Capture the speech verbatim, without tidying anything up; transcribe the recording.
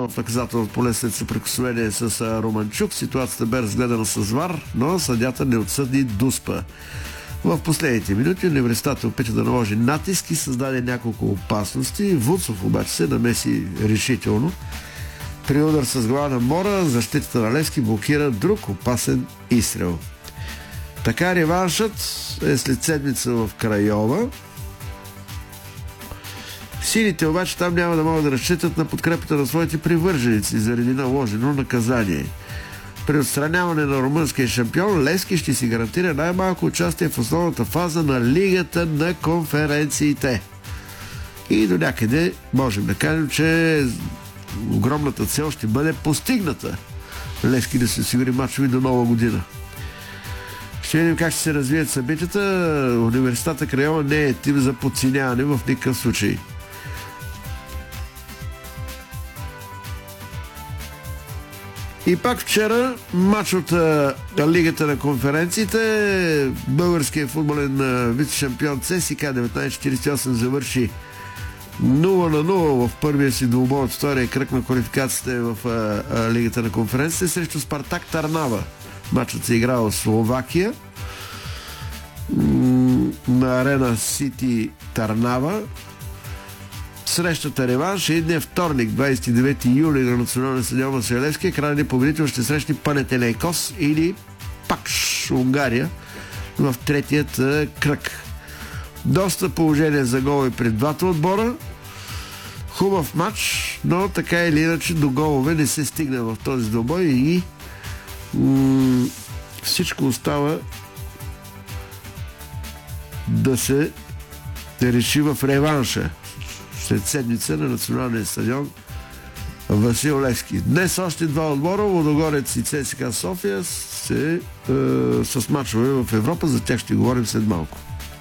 в наказателното поле след съприкосновение с Романчук. Ситуацията бе разгледана с вар, но съдята не отсъди Дуспа. В последните минути университетът опита да наложи натиск и създаде няколко опасности. Вуцов обаче се намеси решително. При удар с глава на Мора, защитата на Левски блокира друг опасен изстрел. Така реваншът е след седмица в Крайова. Сините обаче там няма да могат да разчитат на подкрепата на своите привърженици заради наложено наказание. При отстраняване на румънския шампион, Левски ще си гарантира най-малко участие в основната фаза на Лигата на конференциите. И до някъде можем да кажем, че огромната цел ще бъде постигната. Левски да се осигури мачове до нова година. Ще видим как ще се развият събитията. Университета Крайова не е тип за подценяване в никакъв случай. И пак вчера матч от Лигата на конференциите. Българският футболен вице-шампион ЦСКА деветнайсет четирийсет и осем завърши нула на нула в първия си двубой от втория кръг на квалификацията в Лигата на конференциите срещу Спартак Търнава. Матчът се играл в Словакия на Арена Сити Търнава. Срещата реванш е идния вторник, двайсет и девети юли на националния стадион Васил Левски. Крайният победител ще срещне Панетенейкос или Пакш, Унгария, в третият кръг. Доста положение за голове пред двата отбора. Хубав матч, но така или иначе до голове не се стигна в този двубой и м- всичко остава да се реши в реванша след седмица на националния стадион Васил Левски. Днес още два отбора, Лудогорец и ЦСКА София, се, е, с мачове в Европа. За тях ще говорим след малко.